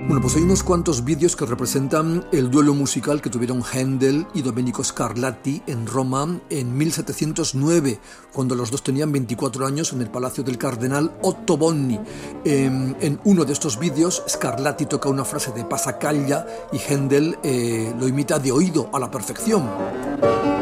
Bueno, pues hay unos cuantos vídeos que representan el duelo musical que tuvieron Händel y Domenico Scarlatti en Roma en 1709, cuando los dos tenían 24 años en el Palacio del Cardenal Ottoboni. En uno de estos vídeos, Scarlatti toca una frase de Passacaglia y Händel lo imita de oído a la perfección.